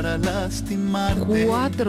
para lastimarte.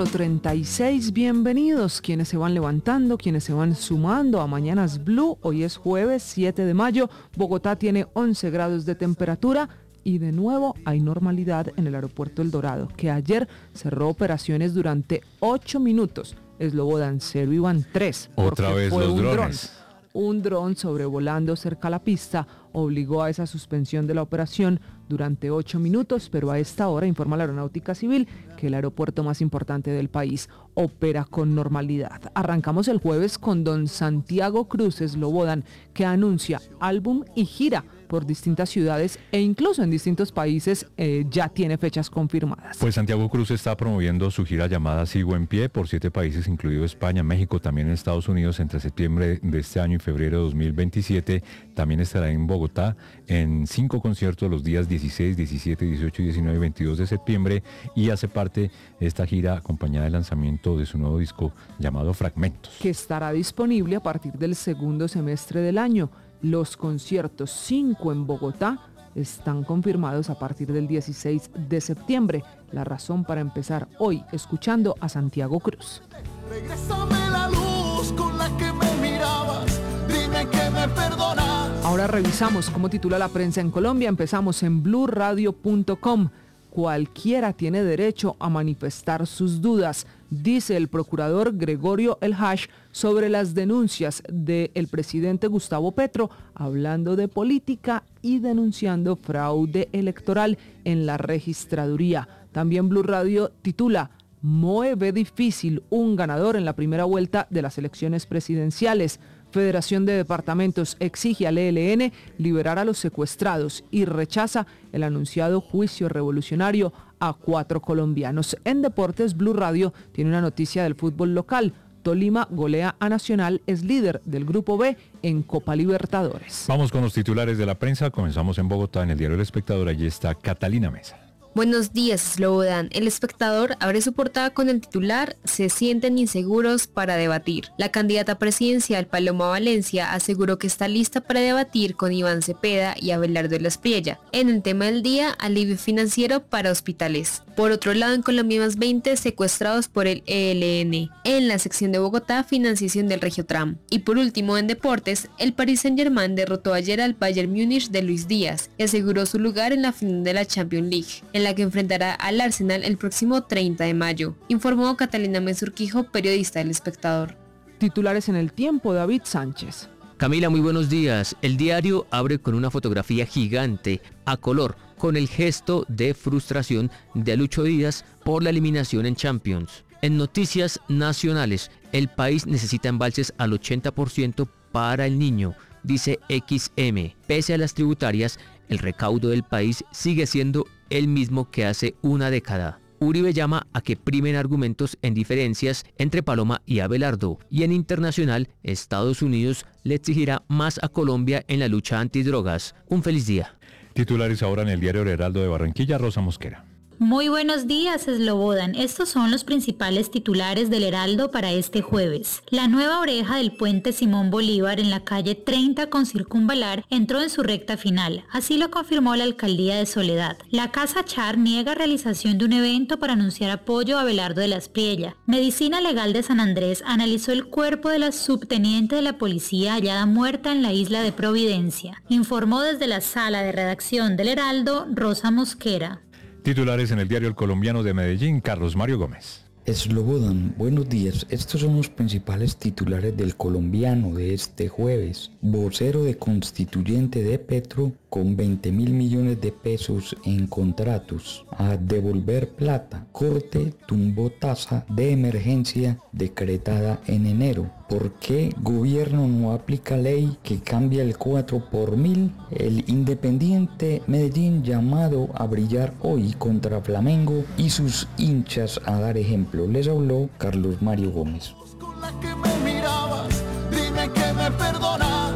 4:36, bienvenidos quienes se van levantando, quienes se van sumando a Mañanas Blue. Hoy es jueves 7 de mayo, Bogotá tiene 11 grados de temperatura y de nuevo hay normalidad en el aeropuerto El Dorado, que ayer cerró operaciones durante 8 minutos. Slobodan 0 iban 3. Otra vez los drones. Un dron sobrevolando cerca a la pista obligó a esa suspensión de la operación durante 8 minutos, pero a esta hora informa la Aeronáutica Civil que el aeropuerto más importante del país opera con normalidad. Arrancamos el jueves con don Santiago Cruz Slobodan, que anuncia álbum y gira por distintas ciudades e incluso en distintos países ya tiene fechas confirmadas. Pues Santiago Cruz está promoviendo su gira llamada Sigo en Pie por 7 países, incluido España, México, también en Estados Unidos, entre septiembre de este año y febrero de 2027. También estará en Bogotá en 5 conciertos los días 16, 17, 18, 19 y 22 de septiembre, y hace parte de esta gira acompañada del lanzamiento de su nuevo disco llamado Fragmentos, que estará disponible a partir del segundo semestre del año. Los conciertos 5 en Bogotá están confirmados a partir del 16 de septiembre. La razón para empezar hoy escuchando a Santiago Cruz. Regrésame la luz con la que me mirabas, dime que me perdonas. Ahora revisamos cómo titula la prensa en Colombia. Empezamos en blurradio.com. Cualquiera tiene derecho a manifestar sus dudas, dice el procurador Gregorio El Hash sobre las denuncias del presidente Gustavo Petro, hablando de política y denunciando fraude electoral en la registraduría. También Blue Radio titula: Moe ve difícil un ganador en la primera vuelta de las elecciones presidenciales. Federación de Departamentos exige al ELN liberar a los secuestrados y rechaza el anunciado juicio revolucionario a 4 colombianos. En deportes, Blue Radio tiene una noticia del fútbol local. Tolima golea a Nacional, es líder del Grupo B en Copa Libertadores. Vamos con los titulares de la prensa. Comenzamos en Bogotá, en el diario El Espectador. Allí está Catalina Mesa. Buenos días, Slobodan. El Espectador abre su portada con el titular: Se sienten inseguros para debatir. La candidata presidencial Paloma Valencia aseguró que está lista para debatir con Iván Cepeda y Abelardo de la Espriella. En el tema del día, alivio financiero para hospitales. Por otro lado, en Colombia más 20 secuestrados por el ELN. En la sección de Bogotá, financiación del Regiotram. Y por último, en deportes, el Paris Saint-Germain derrotó ayer al Bayern Múnich de Luis Díaz y aseguró su lugar en la final de la Champions League, en la que enfrentará al Arsenal el próximo 30 de mayo, informó Catalina Mesurquijo, periodista del Espectador. Titulares en El Tiempo, David Sánchez. Camila, muy buenos días. El diario abre con una fotografía gigante, a color, con el gesto de frustración de Lucho Díaz por la eliminación en Champions. En noticias nacionales, el país necesita embalses al 80% para el Niño, dice XM. Pese a las tributarias, el recaudo del país sigue siendo el mismo que hace una década. Uribe llama a que primen argumentos en diferencias entre Paloma y Abelardo, y en internacional, Estados Unidos le exigirá más a Colombia en la lucha antidrogas. Un feliz día. Titulares ahora en el diario El Heraldo de Barranquilla, Rosa Mosquera. Muy buenos días, Slobodan. Estos son los principales titulares del Heraldo para este jueves. La nueva oreja del puente Simón Bolívar en la calle 30 con Circunvalar entró en su recta final. Así lo confirmó la alcaldía de Soledad. La Casa Char niega realización de un evento para anunciar apoyo a Abelardo de la Espriella. Medicina Legal de San Andrés analizó el cuerpo de la subteniente de la policía hallada muerta en la isla de Providencia. Informó desde la sala de redacción del Heraldo, Rosa Mosquera. Titulares en el diario El Colombiano de Medellín, Carlos Mario Gómez. Slobodan, buenos días. Estos son los principales titulares del Colombiano de este jueves. Vocero de constituyente de Petro con 20.000 millones de pesos en contratos. A devolver plata. Corte tumbó tasa de emergencia decretada en enero. ¿Por qué gobierno no aplica ley que cambia el 4 por 1000? El Independiente Medellín llamado a brillar hoy contra Flamengo y sus hinchas a dar ejemplo. Les habló Carlos Mario Gómez. Con la que me mirabas, dime que me perdonas.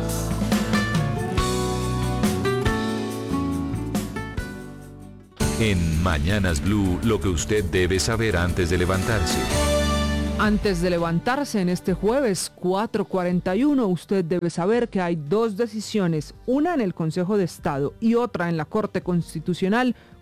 En Mañanas Blue, lo que usted debe saber antes de levantarse. Antes de levantarse en este jueves 4:41, usted debe saber que hay 2 decisiones, una en el Consejo de Estado y otra en la Corte Constitucional,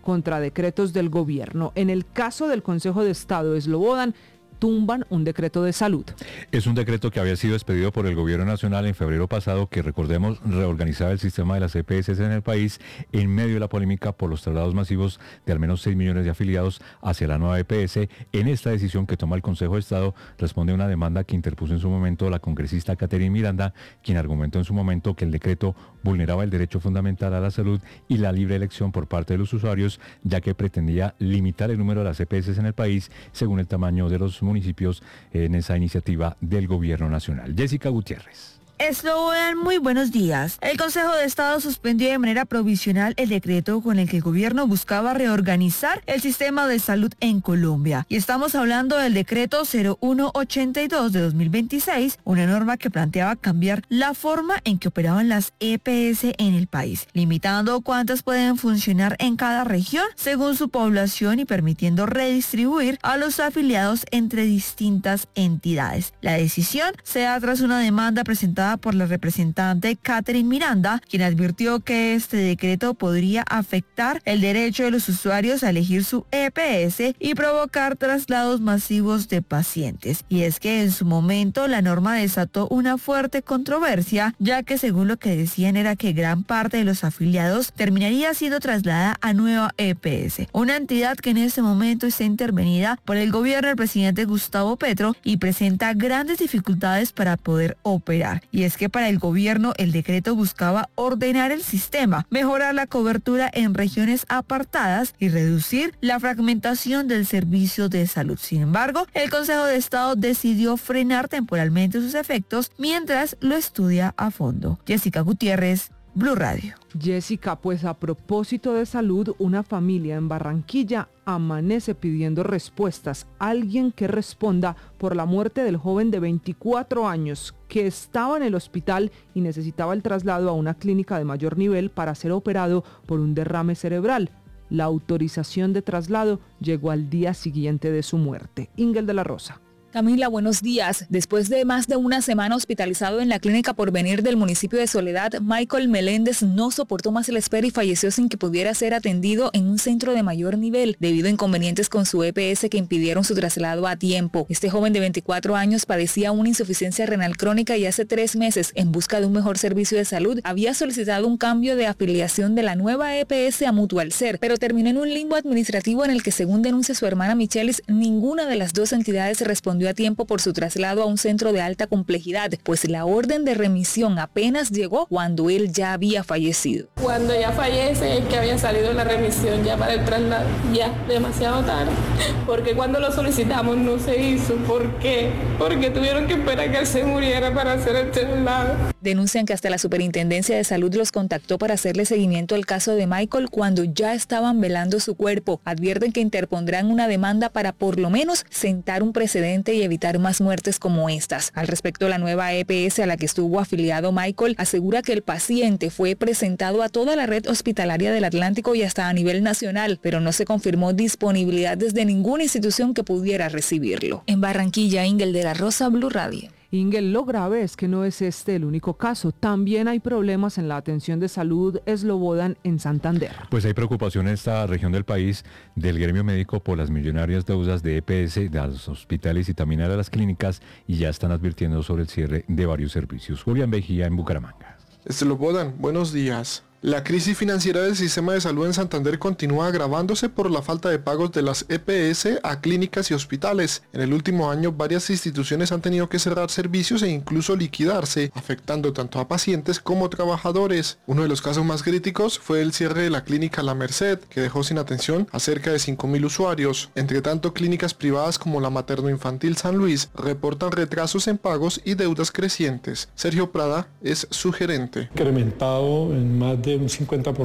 contra decretos del gobierno. En el caso del Consejo de Estado Slobodan, tumban un decreto de salud. Es un decreto que había sido expedido por el gobierno nacional en febrero pasado, que recordemos reorganizaba el sistema de las EPS en el país en medio de la polémica por los traslados masivos de al menos 6 millones de afiliados hacia la nueva EPS. En esta decisión que toma el Consejo de Estado responde a una demanda que interpuso en su momento la congresista Catherine Miranda, quien argumentó en su momento que el decreto vulneraba el derecho fundamental a la salud y la libre elección por parte de los usuarios, ya que pretendía limitar el número de las EPS en el país según el tamaño de los municipios en esa iniciativa del gobierno nacional. Jessica Gutiérrez. Slobodan, muy buenos días. El Consejo de Estado suspendió de manera provisional el decreto con el que el gobierno buscaba reorganizar el sistema de salud en Colombia. Y estamos hablando del decreto 0182 de 2026, una norma que planteaba cambiar la forma en que operaban las EPS en el país, limitando cuántas pueden funcionar en cada región según su población y permitiendo redistribuir a los afiliados entre distintas entidades. La decisión se da tras una demanda presentada por la representante Catherine Miranda, quien advirtió que este decreto podría afectar el derecho de los usuarios a elegir su EPS y provocar traslados masivos de pacientes. Y es que en su momento la norma desató una fuerte controversia, ya que según lo que decían era que gran parte de los afiliados terminaría siendo trasladada a nueva EPS, una entidad que en este momento está intervenida por el gobierno del presidente Gustavo Petro y presenta grandes dificultades para poder operar. Y es que para el gobierno el decreto buscaba ordenar el sistema, mejorar la cobertura en regiones apartadas y reducir la fragmentación del servicio de salud. Sin embargo, el Consejo de Estado decidió frenar temporalmente sus efectos mientras lo estudia a fondo. Jessica Gutiérrez, Blue Radio. Jessica, pues a propósito de salud, una familia en Barranquilla amanece pidiendo respuestas. Alguien que responda por la muerte del joven de 24 años que estaba en el hospital y necesitaba el traslado a una clínica de mayor nivel para ser operado por un derrame cerebral. La autorización de traslado llegó al día siguiente de su muerte. Ingel de la Rosa. Camila, buenos días. Después de más de una semana hospitalizado en la clínica Porvenir del municipio de Soledad, Michael Meléndez no soportó más la espera y falleció sin que pudiera ser atendido en un centro de mayor nivel, debido a inconvenientes con su EPS que impidieron su traslado a tiempo. Este joven de 24 años padecía una insuficiencia renal crónica y hace 3 meses, en busca de un mejor servicio de salud, había solicitado un cambio de afiliación de la nueva EPS a Mutualser, pero terminó en un limbo administrativo en el que, según denuncia su hermana Michelis, ninguna de las dos entidades respondió a tiempo por su traslado a un centro de alta complejidad, pues la orden de remisión apenas llegó cuando él ya había fallecido. Cuando ya fallece es que había salido la remisión ya para el traslado, ya demasiado tarde, porque cuando lo solicitamos no se hizo. ¿Por qué? Porque tuvieron que esperar que él se muriera para hacer el traslado. Denuncian que hasta la Superintendencia de Salud los contactó para hacerle seguimiento al caso de Michael cuando ya estaban velando su cuerpo. Advierten que interpondrán una demanda para por lo menos sentar un precedente y evitar más muertes como estas. Al respecto, la nueva EPS a la que estuvo afiliado Michael asegura que el paciente fue presentado a toda la red hospitalaria del Atlántico y hasta a nivel nacional, pero no se confirmó disponibilidad desde ninguna institución que pudiera recibirlo. En Barranquilla, Ingel de la Rosa, Blue Radio. Ingel, lo grave es que no es este el único caso. También hay problemas en la atención de salud Slobodan en Santander. Pues hay preocupación en esta región del país del gremio médico por las millonarias deudas de EPS, de los hospitales y también de las clínicas, y ya están advirtiendo sobre el cierre de varios servicios. Julián Vejía en Bucaramanga. Slobodan, buenos días. La crisis financiera del sistema de salud en Santander continúa agravándose por la falta de pagos de las EPS a clínicas y hospitales. En el último año, varias instituciones han tenido que cerrar servicios e incluso liquidarse, afectando tanto a pacientes como trabajadores. Uno de los casos más críticos fue el cierre de la clínica La Merced, que dejó sin atención a cerca de 5.000 usuarios. Entre tanto, clínicas privadas como la Materno-Infantil San Luis reportan retrasos en pagos y deudas crecientes. Sergio Prada es su gerente. Incrementado en más de un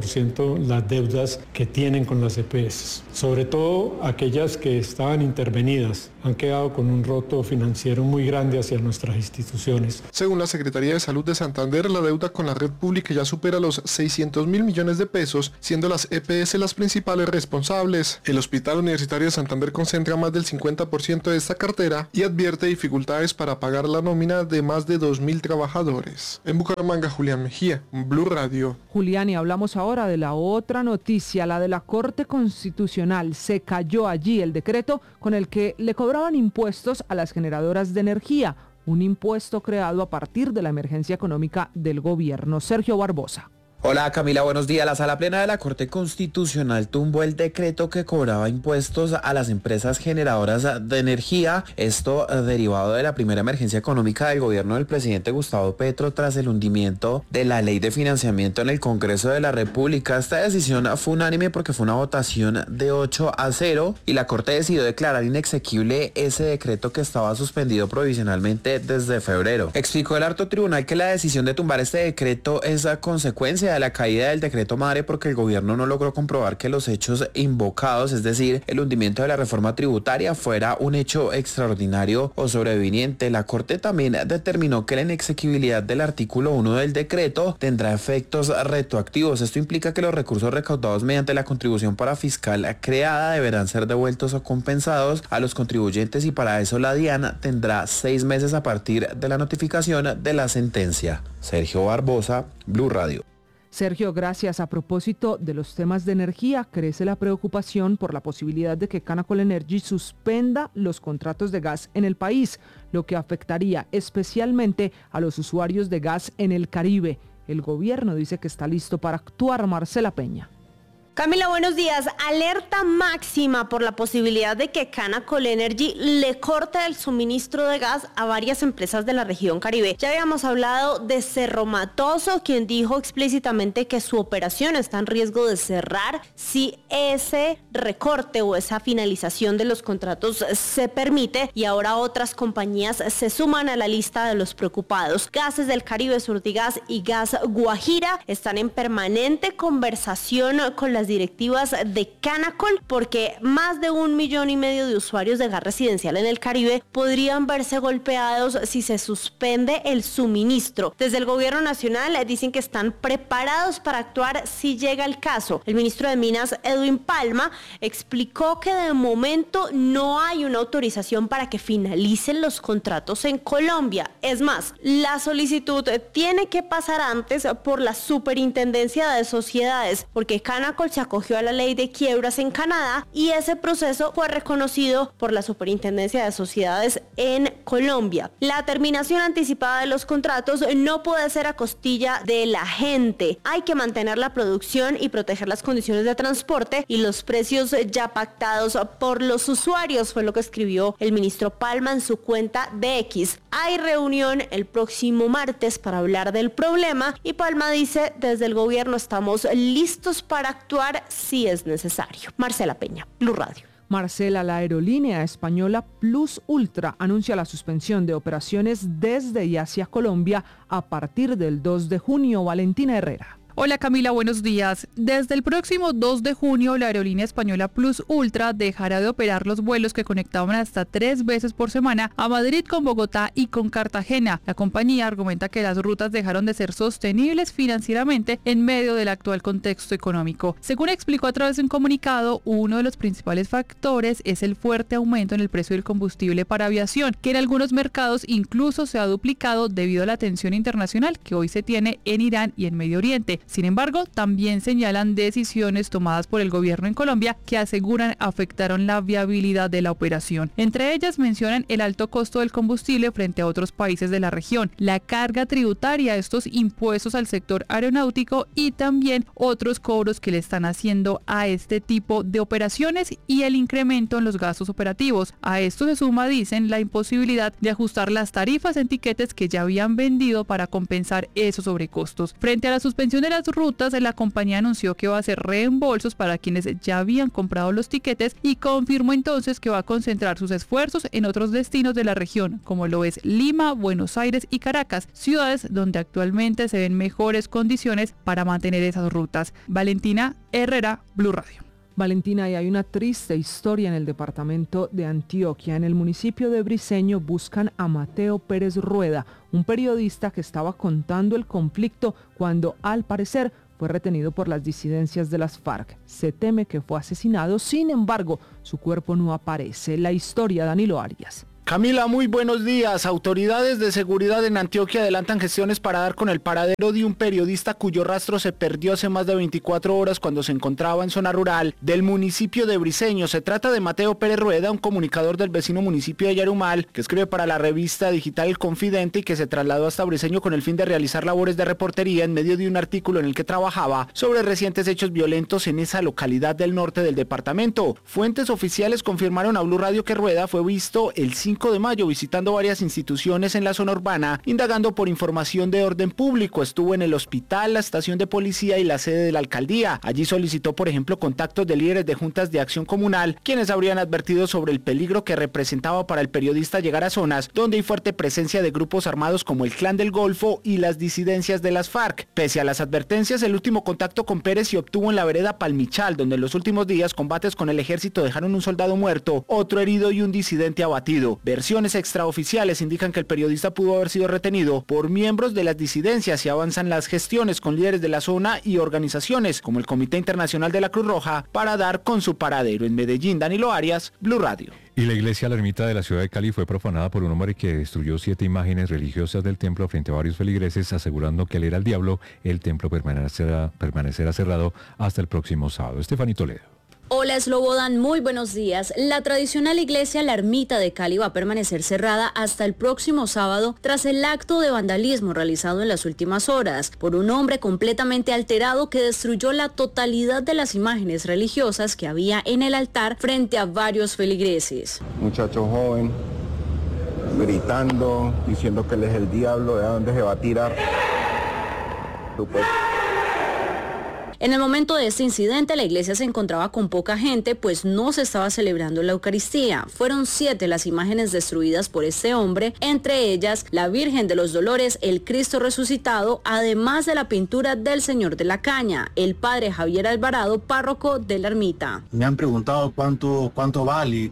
50% las deudas que tienen con las EPS, sobre todo aquellas que estaban intervenidas, han quedado con un roto financiero muy grande hacia nuestras instituciones. Según la Secretaría de Salud de Santander, la deuda con la red pública ya supera los 600.000 millones de pesos, siendo las EPS las principales responsables. El Hospital Universitario de Santander concentra más del 50% de esta cartera y advierte dificultades para pagar la nómina de más de 2.000 trabajadores. En Bucaramanga, Julián Mejía, Blue Radio. Julián Eliani, hablamos ahora de la otra noticia, la de la Corte Constitucional. Se cayó allí el decreto con el que le cobraban impuestos a las generadoras de energía, un impuesto creado a partir de la emergencia económica del gobierno. Sergio Barbosa. Hola Camila, buenos días. La Sala Plena de la Corte Constitucional tumbó el decreto que cobraba impuestos a las empresas generadoras de energía, esto derivado de la primera emergencia económica del gobierno del presidente Gustavo Petro tras el hundimiento de la ley de financiamiento en el Congreso de la República. Esta decisión fue unánime porque fue una votación de 8-0 y la Corte decidió declarar inexequible ese decreto que estaba suspendido provisionalmente desde febrero. Explicó el alto tribunal que la decisión de tumbar este decreto es a consecuencia de la caída del decreto madre porque el gobierno no logró comprobar que los hechos invocados, es decir, el hundimiento de la reforma tributaria, fuera un hecho extraordinario o sobreviniente. La Corte también determinó que la inexequibilidad del artículo 1 del decreto tendrá efectos retroactivos. Esto implica que los recursos recaudados mediante la contribución parafiscal creada deberán ser devueltos o compensados a los contribuyentes y para eso la DIAN tendrá 6 meses a partir de la notificación de la sentencia. Sergio Barbosa, Blue Radio. Sergio, gracias. A propósito de los temas de energía, crece la preocupación por la posibilidad de que Canacol Energy suspenda los contratos de gas en el país, lo que afectaría especialmente a los usuarios de gas en el Caribe. El gobierno dice que está listo para actuar. Marcela Peña. Camila, buenos días. Alerta máxima por la posibilidad de que Canacol Energy le corte el suministro de gas a varias empresas de la región Caribe. Ya habíamos hablado de Cerro Matoso, quien dijo explícitamente que su operación está en riesgo de cerrar si ese recorte o esa finalización de los contratos se permite, y ahora otras compañías se suman a la lista de los preocupados. Gases del Caribe, Surtigas y Gas Guajira están en permanente conversación con las directivas de Canacol porque más de 1,5 millones de usuarios de gas residencial en el Caribe podrían verse golpeados si se suspende el suministro. Desde el gobierno nacional dicen que están preparados para actuar si llega el caso. El ministro de Minas, Edwin Palma, explicó que de momento no hay una autorización para que finalicen los contratos en Colombia. Es más, la solicitud tiene que pasar antes por la Superintendencia de Sociedades porque Canacol se acogió a la ley de quiebras en Canadá y ese proceso fue reconocido por la Superintendencia de Sociedades en Colombia. La terminación anticipada de los contratos no puede ser a costilla de la gente. Hay que mantener la producción y proteger las condiciones de transporte y los precios ya pactados por los usuarios, fue lo que escribió el ministro Palma en su cuenta de X. Hay reunión el próximo martes para hablar del problema y Palma dice: desde el gobierno estamos listos para actuar si es necesario. Marcela Peña, Blue Radio. Marcela, la aerolínea española Plus Ultra anuncia la suspensión de operaciones desde y hacia Colombia a partir del 2 de junio. Valentina Herrera. Hola Camila, buenos días. Desde el próximo 2 de junio, la aerolínea española Plus Ultra dejará de operar los vuelos que conectaban hasta 3 veces por semana a Madrid con Bogotá y con Cartagena. La compañía argumenta que las rutas dejaron de ser sostenibles financieramente en medio del actual contexto económico. Según explicó a través de un comunicado, uno de los principales factores es el fuerte aumento en el precio del combustible para aviación, que en algunos mercados incluso se ha duplicado debido a la tensión internacional que hoy se tiene en Irán y en Medio Oriente. Sin embargo, también señalan decisiones tomadas por el gobierno en Colombia que aseguran afectaron la viabilidad de la operación. Entre ellas mencionan el alto costo del combustible frente a otros países de la región, la carga tributaria, estos impuestos al sector aeronáutico y también otros cobros que le están haciendo a este tipo de operaciones y el incremento en los gastos operativos. A esto se suma, dicen, la imposibilidad de ajustar las tarifas en tiquetes que ya habían vendido para compensar esos sobrecostos. Frente a la suspensión de las rutas, la compañía anunció que va a hacer reembolsos para quienes ya habían comprado los tiquetes y confirmó entonces que va a concentrar sus esfuerzos en otros destinos de la región, como lo es Lima, Buenos Aires y Caracas, ciudades donde actualmente se ven mejores condiciones para mantener esas rutas. Valentina Herrera, Blue Radio. Valentina, y hay una triste historia en el departamento de Antioquia. En el municipio de Briceño buscan a Mateo Pérez Rueda, un periodista que estaba contando el conflicto cuando, al parecer, fue retenido por las disidencias de las FARC. Se teme que fue asesinado, sin embargo, su cuerpo no aparece. La historia, Danilo Arias. Camila, muy buenos días. Autoridades de seguridad en Antioquia adelantan gestiones para dar con el paradero de un periodista cuyo rastro se perdió hace más de 24 horas cuando se encontraba en zona rural del municipio de Briceño. Se trata de Mateo Pérez Rueda, un comunicador del vecino municipio de Yarumal, que escribe para la revista digital El Confidente y que se trasladó hasta Briceño con el fin de realizar labores de reportería en medio de un artículo en el que trabajaba sobre recientes hechos violentos en esa localidad del norte del departamento. Fuentes oficiales confirmaron a Blue Radio que Rueda fue visto el 5 de mayo visitando varias instituciones en la zona urbana, indagando por información de orden público. Estuvo en el hospital, la estación de policía y la sede de la alcaldía. Allí solicitó, por ejemplo, contactos de líderes de juntas de acción comunal, quienes habrían advertido sobre el peligro que representaba para el periodista llegar a zonas donde hay fuerte presencia de grupos armados como el Clan del Golfo y las disidencias de las FARC. Pese a las advertencias, el último contacto con Pérez se obtuvo en la vereda Palmichal, donde en los últimos días combates con el ejército dejaron un soldado muerto, otro herido y un disidente abatido. Versiones extraoficiales indican que el periodista pudo haber sido retenido por miembros de las disidencias y avanzan las gestiones con líderes de la zona y organizaciones como el Comité Internacional de la Cruz Roja para dar con su paradero. En Medellín, Danilo Arias, Blue Radio. Y la iglesia La Ermita de la ciudad de Cali fue profanada por un hombre que destruyó 7 imágenes religiosas del templo frente a varios feligreses, asegurando que al ir al diablo, el templo permanecerá cerrado hasta el próximo sábado. Estefanía Toledo. Hola Slobodan, muy buenos días. La tradicional iglesia La Ermita de Cali va a permanecer cerrada hasta el próximo sábado tras el acto de vandalismo realizado en las últimas horas por un hombre completamente alterado que destruyó la totalidad de las imágenes religiosas que había en el altar frente a varios feligreses. Muchacho joven, gritando, diciendo que él es el diablo, de dónde se va a tirar. En el momento de este incidente, la iglesia se encontraba con poca gente, pues no se estaba celebrando la Eucaristía. Fueron 7 las imágenes destruidas por este hombre, entre ellas la Virgen de los Dolores, el Cristo resucitado, además de la pintura del Señor de la Caña, el padre Javier Alvarado, párroco de la ermita. Me han preguntado cuánto vale,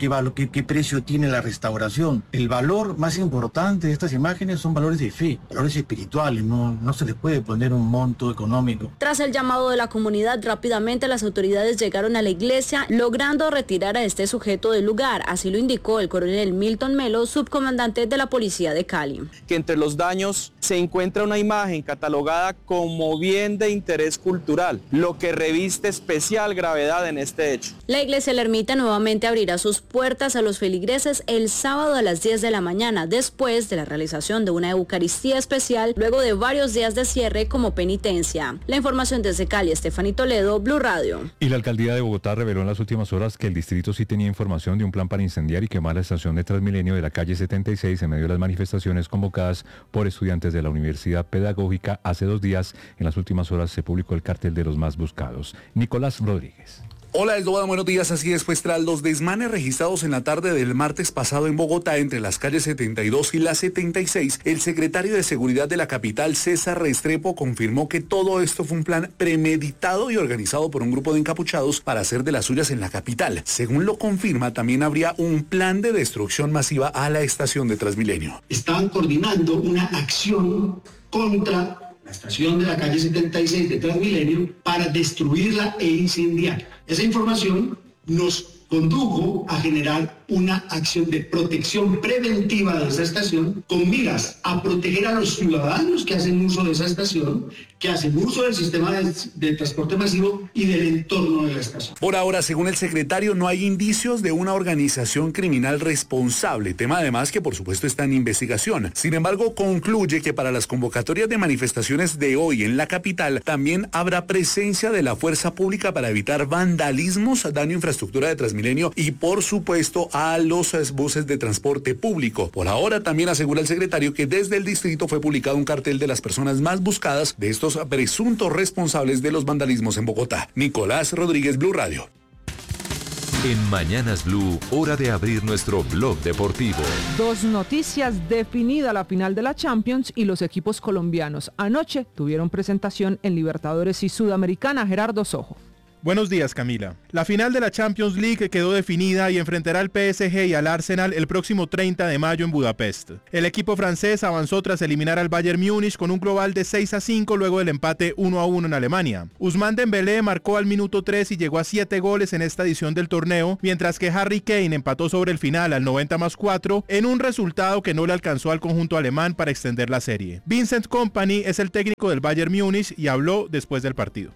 qué precio tiene la restauración. El valor más importante de estas imágenes son valores de fe, valores espirituales, no se les puede poner un monto económico. Tras el llamado de la comunidad, rápidamente las autoridades llegaron a la iglesia, logrando retirar a este sujeto del lugar. Así lo indicó el coronel Milton Melo, subcomandante de la policía de Cali. Que entre los daños se encuentra una imagen catalogada como bien de interés cultural, lo que reviste especial gravedad en este hecho. La iglesia La Ermita nuevamente abrirá sus puertas a los feligreses el sábado a las 10 de la mañana, después de la realización de una Eucaristía especial, luego de varios días de cierre como penitencia. La información desde Cali, Estefanía Toledo, Blue Radio. Y la alcaldía de Bogotá reveló en las últimas horas que el distrito sí tenía información de un plan para incendiar y quemar la estación de Transmilenio de la calle 76 en medio de las manifestaciones convocadas por estudiantes de la Universidad Pedagógica. Hace 2 días, en las últimas horas, se publicó el cartel de los más buscados. Nicolás Rodríguez. Hola, Eslobodan, buenos días. Así es, pues tras los desmanes registrados en la tarde del martes pasado en Bogotá entre las calles 72 y la 76, el secretario de Seguridad de la capital, César Restrepo, confirmó que todo esto fue un plan premeditado y organizado por un grupo de encapuchados para hacer de las suyas en la capital. Según lo confirma, también habría un plan de destrucción masiva a la estación de Transmilenio. Estaban coordinando una acción contra la estación de la calle 76 de Transmilenio para destruirla e incendiar. Esa información nos condujo a generar una acción de protección preventiva de esa estación con miras a proteger a los ciudadanos que hacen uso de esa estación, que hacen uso del sistema de transporte masivo y del entorno de la estación. Por ahora, según el secretario, no hay indicios de una organización criminal responsable, tema además que por supuesto está en investigación. Sin embargo, concluye que para las convocatorias de manifestaciones de hoy en la capital también habrá presencia de la fuerza pública para evitar vandalismos, daño a infraestructura de Transmilenio y por supuesto a los buses de transporte público. Por ahora también asegura el secretario que desde el distrito fue publicado un cartel de las personas más buscadas de estos presuntos responsables de los vandalismos en Bogotá. Nicolás Rodríguez, Blue Radio. En Mañanas Blue, hora de abrir nuestro blog deportivo. 2 noticias: definida la final de la Champions y los equipos colombianos anoche tuvieron presentación en Libertadores y Sudamericana. Gerardo Sojo. Buenos días, Camila. La final de la Champions League quedó definida y enfrentará al PSG y al Arsenal el próximo 30 de mayo en Budapest. El equipo francés avanzó tras eliminar al Bayern Múnich con un global de 6-5 luego del empate 1-1 en Alemania. Ousmane Dembélé marcó al minuto 3 y llegó a 7 goles en esta edición del torneo, mientras que Harry Kane empató sobre el final al 90+4 en un resultado que no le alcanzó al conjunto alemán para extender la serie. Vincent Kompany es el técnico del Bayern Múnich y habló después del partido.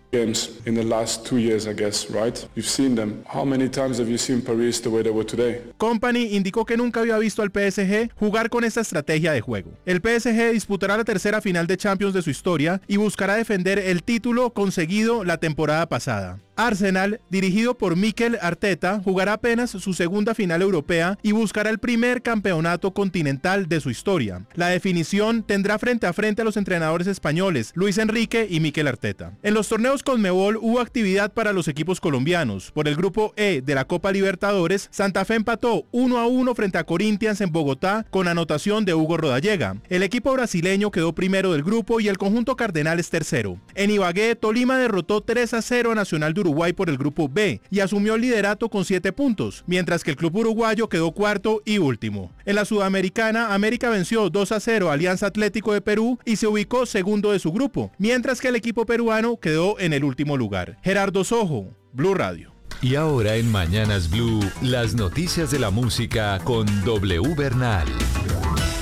Kompany indicó que nunca había visto al PSG jugar con esta estrategia de juego. El PSG disputará la tercera final de Champions de su historia y buscará defender el título conseguido la temporada pasada. Arsenal, dirigido por Mikel Arteta, jugará apenas su segunda final europea y buscará el primer campeonato continental de su historia. La definición tendrá frente a frente a los entrenadores españoles Luis Enrique y Mikel Arteta. En los torneos Conmebol hubo actividad para los equipos colombianos. Por el grupo E de la Copa Libertadores, Santa Fe empató 1-1 frente a Corinthians en Bogotá con anotación de Hugo Rodallega. El equipo brasileño quedó primero del grupo y el conjunto cardenal es tercero. En Ibagué, Tolima derrotó 3-0 a Nacional de Uruguay por el grupo B y asumió el liderato con 7 puntos, mientras que el club uruguayo quedó cuarto y último. En la Sudamericana, América venció 2-0 a Alianza Atlético de Perú y se ubicó segundo de su grupo, mientras que el equipo peruano quedó en el último lugar. Gerardo Sojo, Blue Radio. Y ahora en Mañanas Blue, las noticias de la música con W Bernal.